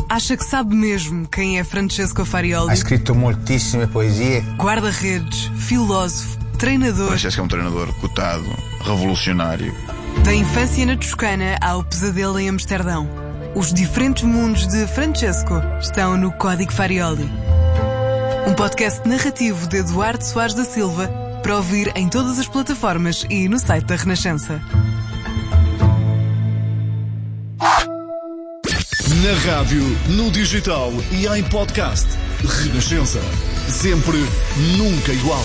Acha que sabe mesmo quem é Francesco Farioli? Ha scritto moltissime poesie. Guarda-redes, filósofo, treinador. Francesco é um treinador cotado, revolucionário. Da infância na Toscana ao pesadelo em Amsterdão. Os diferentes mundos de Francesco estão no Código Farioli. Um podcast narrativo de Eduardo Soares da Silva para ouvir em todas as plataformas e no site da Renascença. Na rádio, no digital e em podcast. Renascença. Sempre, nunca igual.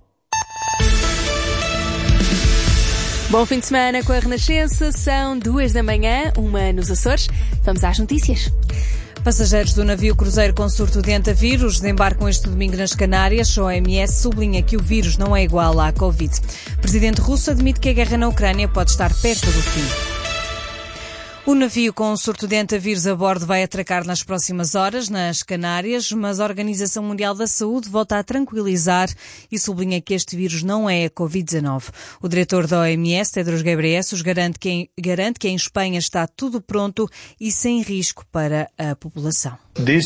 Bom fim de semana com a Renascença. São 2 da manhã, 1 nos Açores. Vamos às notícias. Passageiros do navio cruzeiro com surto de antavírus desembarcam este domingo nas Canárias. A OMS sublinha que o vírus não é igual à Covid. O presidente russo admite que a guerra na Ucrânia pode estar perto do fim. O navio com um surto de antavírus a bordo vai atracar nas próximas horas, nas Canárias, mas a Organização Mundial da Saúde volta a tranquilizar e sublinha que este vírus não é a Covid-19. O diretor da OMS, Tedros Ghebreyesus, garante que em Espanha está tudo pronto e sem risco para a população.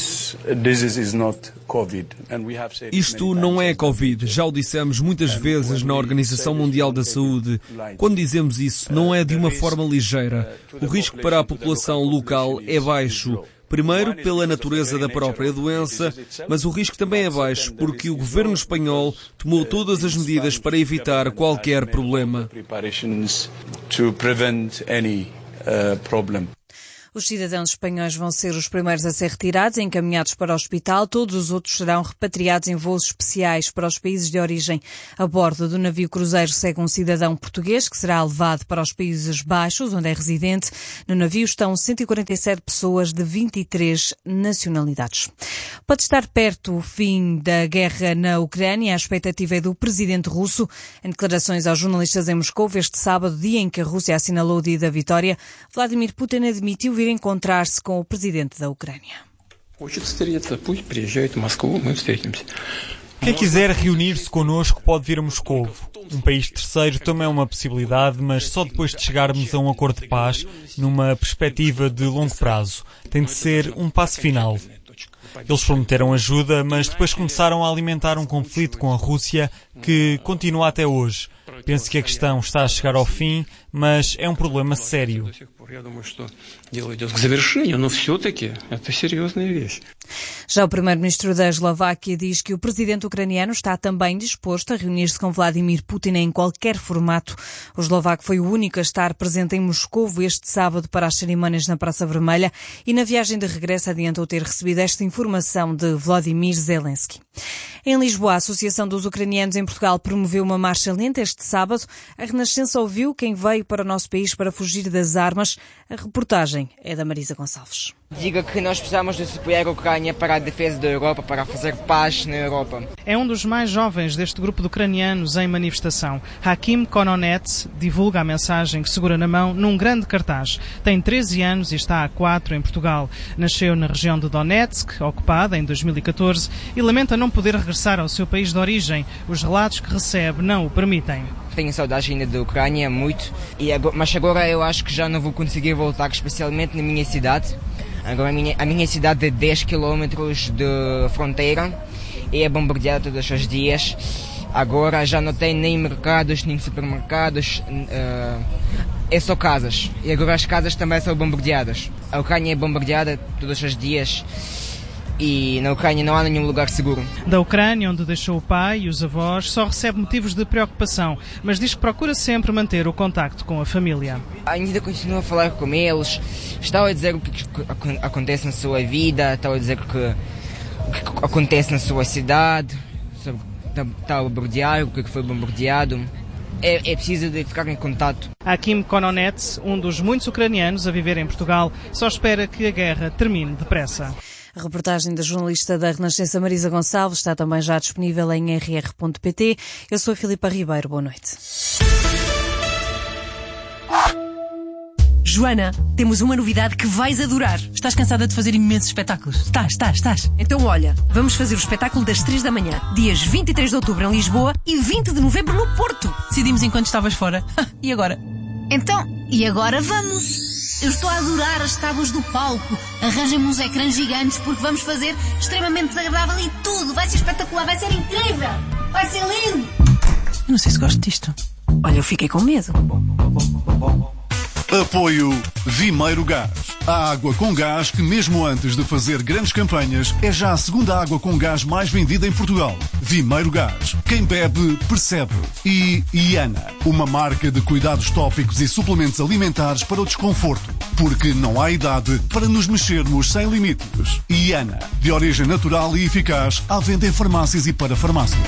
Isto não é Covid, já o dissemos muitas vezes na Organização Mundial da Saúde. Quando dizemos isso, não é de uma forma ligeira. O risco para a população local é baixo. Primeiro, pela natureza da própria doença, mas o risco também é baixo porque o governo espanhol tomou todas as medidas para evitar qualquer problema. Os cidadãos espanhóis vão ser os primeiros a ser retirados e encaminhados para o hospital. Todos os outros serão repatriados em voos especiais para os países de origem. A bordo do navio cruzeiro segue um cidadão português que será levado para os Países Baixos, onde é residente. No navio estão 147 pessoas de 23 nacionalidades. Pode estar perto o fim da guerra na Ucrânia. A expectativa é do presidente russo. Em declarações aos jornalistas em Moscou, este sábado, dia em que a Rússia assinalou o dia da vitória, Vladimir Putin admitiu vir encontrar-se com o presidente da Ucrânia. Quem quiser reunir-se connosco pode vir a Moscovo. Um país terceiro também é uma possibilidade, mas só depois de chegarmos a um acordo de paz, numa perspectiva de longo prazo. Tem de ser um passo final. Eles prometeram ajuda, mas depois começaram a alimentar um conflito com a Rússia que continua até hoje. Penso que a questão está a chegar ao fim, mas é um problema sério. Já o primeiro-ministro da Eslováquia diz que o presidente ucraniano está também disposto a reunir-se com Vladimir Putin em qualquer formato. O eslovaco foi o único a estar presente em Moscovo este sábado para as cerimónias na Praça Vermelha e na viagem de regresso adiantou ter recebido esta informação de Volodymyr Zelensky. Em Lisboa, a Associação dos Ucranianos em Portugal promoveu uma marcha lenta este sábado. A Renascença ouviu quem veio para o nosso país para fugir das armas. A reportagem é da Marisa Gonçalves. Diga que nós precisamos de apoiar a Ucrânia para a defesa da Europa, para fazer paz na Europa. É um dos mais jovens deste grupo de ucranianos em manifestação. Hakim Kononets divulga a mensagem que segura na mão num grande cartaz. Tem 13 anos e está há 4 em Portugal. Nasceu na região de Donetsk, ocupada em 2014, e lamenta não poder regressar ao seu país de origem. Os relatos que recebe não o permitem. Tenho saudade ainda da Ucrânia, muito, mas agora eu acho que já não vou conseguir voltar, especialmente na minha cidade. Agora a minha cidade é 10 km de fronteira e é bombardeada todos os dias. Agora já não tem nem mercados, nem supermercados, é só casas. E agora as casas também são bombardeadas. A Ucrânia é bombardeada todos os dias. E na Ucrânia não há nenhum lugar seguro. Da Ucrânia, onde deixou o pai e os avós, só recebe motivos de preocupação, mas diz que procura sempre manter o contacto com a família. Ainda continua a falar com eles, está a dizer o que acontece na sua vida, está a dizer o que acontece na sua cidade, está a bombardear, o que foi bombardeado. É preciso de ficar em contato. Hakim Kononets, um dos muitos ucranianos a viver em Portugal, só espera que a guerra termine depressa. A reportagem da jornalista da Renascença Marisa Gonçalves está também já disponível em rr.pt. Eu sou a Filipa Ribeiro. Boa noite. Joana, temos uma novidade que vais adorar. Estás cansada de fazer imensos espetáculos? Estás. Então olha, vamos fazer o espetáculo das 3 da manhã, dias 23 de outubro em Lisboa e 20 de novembro no Porto. Decidimos enquanto estavas fora. E agora? Então, e agora vamos! Eu estou a adorar as tábuas do palco. Arranjem-me uns ecrãs gigantes porque vamos fazer extremamente desagradável e tudo. Vai ser espetacular, vai ser incrível. Vai ser lindo. Eu não sei se gosto disto. Olha, eu fiquei com medo. Apoio Vimeiro Gás. A água com gás que, mesmo antes de fazer grandes campanhas, é já a segunda água com gás mais vendida em Portugal. Vimeiro Gás. Quem bebe, percebe. E Iana, uma marca de cuidados tópicos e suplementos alimentares para o desconforto. Porque não há idade para nos mexermos sem limites. Iana, de origem natural e eficaz, à venda em farmácias e para farmácias.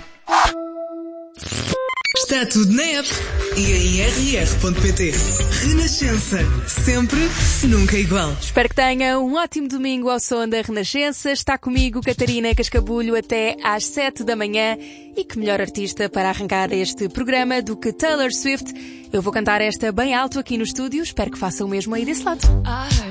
Está tudo na app e em rr.pt. Renascença. Sempre, nunca igual. Espero que tenha um ótimo domingo ao som da Renascença. Está comigo Catarina Cascabulho até às 7 da manhã. E que melhor artista para arrancar este programa do que Taylor Swift. Eu vou cantar esta bem alto aqui no estúdio. Espero que faça o mesmo aí desse lado.